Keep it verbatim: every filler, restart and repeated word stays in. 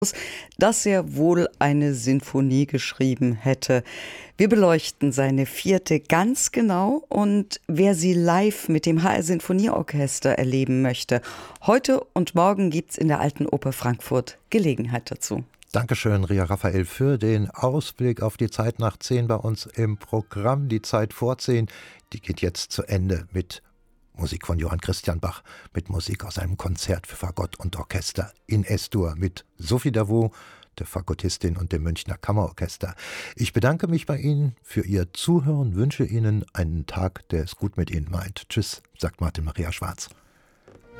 dass er wohl eine Sinfonie geschrieben hätte. Wir beleuchten seine vierte ganz genau und wer sie live mit dem H R Sinfonieorchester erleben möchte. Heute und morgen gibt's in der Alten Oper Frankfurt Gelegenheit dazu. Dankeschön, Ria Raphael, für den Ausblick auf die Zeit nach zehn bei uns im Programm. Die Zeit vor zehn, die geht jetzt zu Ende mit Musik von Johann Christian Bach, mit Musik aus einem Konzert für Fagott und Orchester in S-Dur mit Sophie Davot, der Fagottistin und dem Münchner Kammerorchester. Ich bedanke mich bei Ihnen für Ihr Zuhören, wünsche Ihnen einen Tag, der es gut mit Ihnen meint. Tschüss, sagt Martin Maria Schwarz.